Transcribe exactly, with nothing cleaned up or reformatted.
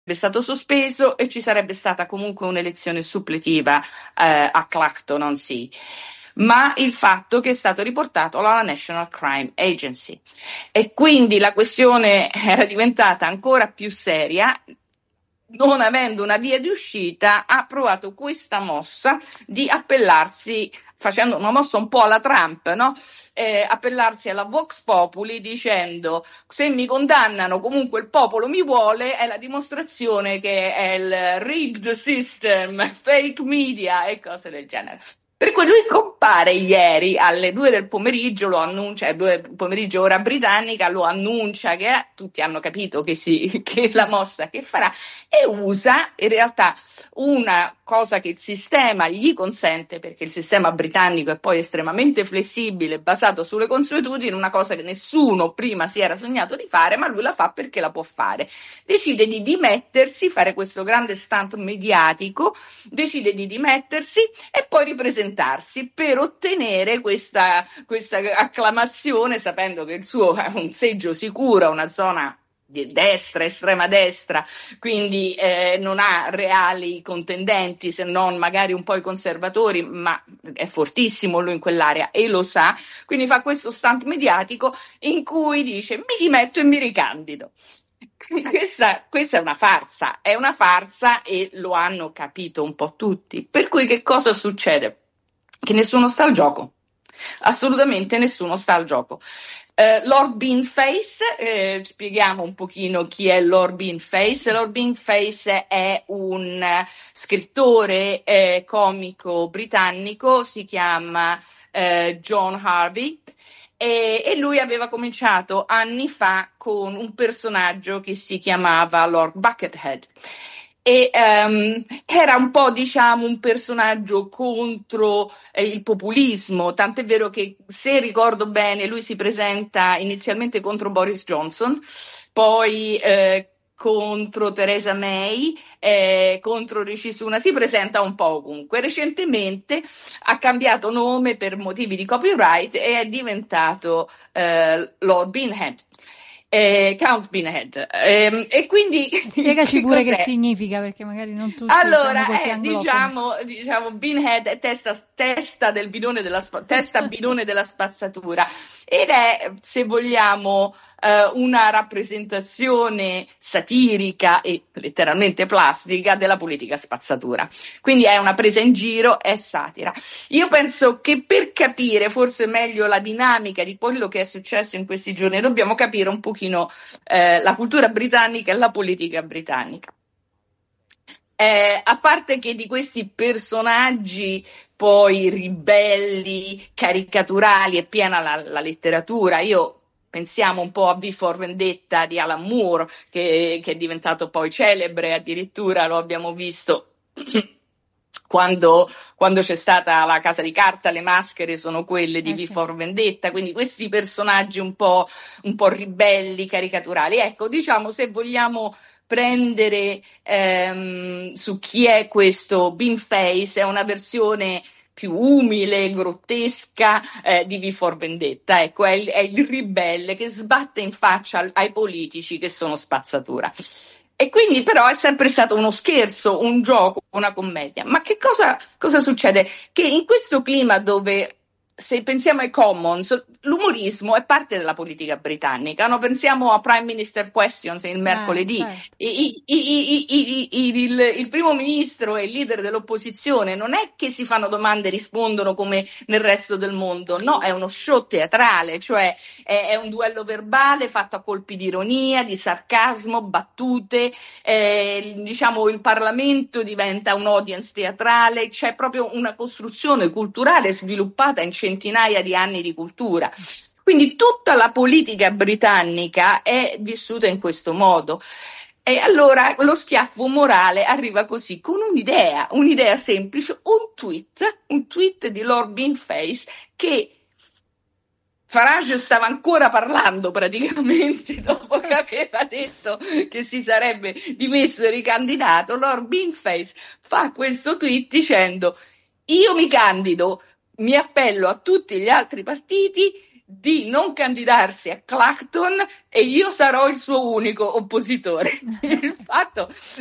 stato sospeso e ci sarebbe stata comunque un'elezione suppletiva eh, a Clacton-on-Sea, ma il fatto che è stato riportato alla National Crime Agency e quindi la questione era diventata ancora più seria. Non avendo una via di uscita, ha provato questa mossa di appellarsi, facendo una mossa un po' alla Trump, no? Eh, appellarsi alla Vox Populi dicendo: se mi condannano comunque il popolo mi vuole, è la dimostrazione che è il rigged system, fake media e cose del genere. Per cui lui compare ieri alle due del pomeriggio, lo annuncia, due del pomeriggio ora britannica, lo annuncia che eh, tutti hanno capito che, si, che la mossa che farà, e usa in realtà una cosa che il sistema gli consente, perché il sistema britannico è poi estremamente flessibile, basato sulle consuetudini, una cosa che nessuno prima si era sognato di fare, ma lui la fa perché la può fare. Decide di dimettersi, fare questo grande stunt mediatico, decide di dimettersi e poi ripresentarsi per ottenere questa, questa acclamazione, sapendo che il suo è un seggio sicuro, una zona di destra, estrema destra, quindi eh, non ha reali contendenti se non magari un po' i conservatori, ma è fortissimo lui in quell'area e lo sa, quindi fa questo stunt mediatico in cui dice: mi dimetto e mi ricandido. Questa, questa è una farsa, è una farsa e lo hanno capito un po' tutti. Per cui che cosa succede? Che nessuno sta al gioco, assolutamente nessuno sta al gioco. Uh, Lord Beanface, eh, spieghiamo un pochino chi è Lord Beanface. Lord Beanface è un scrittore eh, comico britannico, si chiama eh, John Harvey. E, e lui aveva cominciato anni fa con un personaggio che si chiamava Lord Buckethead. E um, era un po', diciamo, un personaggio contro eh, il populismo, tant'è vero che, se ricordo bene, lui si presenta inizialmente contro Boris Johnson, poi eh, contro Theresa May, eh, contro Rishi Sunak, si presenta un po' ovunque. Recentemente ha cambiato nome per motivi di copyright e è diventato eh, Lord Beanhead. Eh, Count Beanhead, eh, e quindi spiegaci che pure cos'è? Che significa, perché magari non tutti allora così eh, diciamo, diciamo Beanhead è testa, testa del bidone della testa bidone della spazzatura, ed è, se vogliamo, eh, una rappresentazione satirica e letteralmente plastica della politica spazzatura, quindi è una presa in giro, è satira. Io penso che per capire forse meglio la dinamica di quello che è successo in questi giorni dobbiamo capire un pochino eh, la cultura britannica e la politica britannica. Eh, a parte che di questi personaggi poi ribelli, caricaturali, è piena la, la letteratura. Io pensiamo un po' a V for Vendetta di Alan Moore, che, che è diventato poi celebre, addirittura lo abbiamo visto quando, quando c'è stata la Casa di Carta, le maschere sono quelle di eh, V sì. for Vendetta, quindi questi personaggi un po', un po' ribelli, caricaturali. Ecco, diciamo, se vogliamo prendere ehm, su chi è questo Beanface, è una versione più umile, grottesca eh, di V for Vendetta. Ecco, è il, è il ribelle che sbatte in faccia ai politici che sono spazzatura. E quindi però è sempre stato uno scherzo, un gioco, una commedia. Ma che cosa, cosa succede? Che in questo clima dove, se pensiamo ai Commons, l'umorismo è parte della politica britannica, no? Pensiamo a Prime Minister Questions il mercoledì. Ah, certo. I, i, i, i, i, il, il primo ministro e il leader dell'opposizione non è che si fanno domande e rispondono come nel resto del mondo, no, è uno show teatrale, cioè è, è un duello verbale fatto a colpi di ironia, di sarcasmo, battute, eh, diciamo il Parlamento diventa un audience teatrale, c'è proprio una costruzione culturale sviluppata in centinaia di anni di cultura. Quindi tutta la politica britannica è vissuta in questo modo. E allora lo schiaffo morale arriva così, con un'idea, un'idea semplice, un tweet, un tweet di Lord Beanface che Farage stava ancora parlando praticamente dopo che aveva detto che si sarebbe dimesso e ricandidato. Lord Beanface fa questo tweet dicendo: io mi candido, mi appello a tutti gli altri partiti, di non candidarsi a Clacton e io sarò il suo unico oppositore. Il fatto